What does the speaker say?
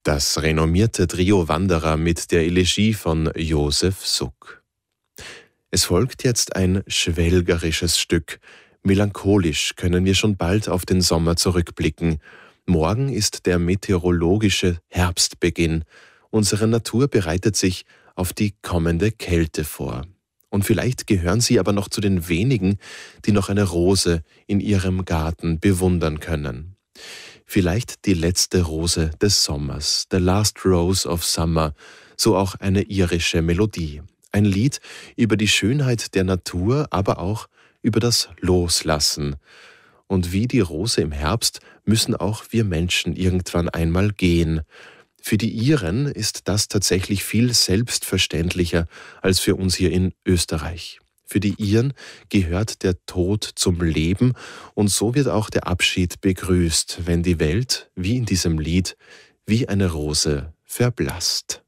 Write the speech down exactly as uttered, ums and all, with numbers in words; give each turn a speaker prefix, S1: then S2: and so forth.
S1: Das renommierte Trio Wanderer mit der Elegie von Josef Suk. Es folgt jetzt ein schwelgerisches Stück. Melancholisch können wir schon bald auf den Sommer zurückblicken. Morgen ist der meteorologische Herbstbeginn. Unsere Natur bereitet sich auf die kommende Kälte vor. Und vielleicht gehören Sie aber noch zu den wenigen, die noch eine Rose in ihrem Garten bewundern können. Vielleicht die letzte Rose des Sommers, The Last Rose of Summer, so auch eine irische Melodie. Ein Lied über die Schönheit der Natur, aber auch über das Loslassen. Und wie die Rose im Herbst müssen auch wir Menschen irgendwann einmal gehen. Für die Iren ist das tatsächlich viel selbstverständlicher als für uns hier in Österreich. Für die Iren gehört der Tod zum Leben und so wird auch der Abschied begrüßt, wenn die Welt, wie in diesem Lied, wie eine Rose verblasst.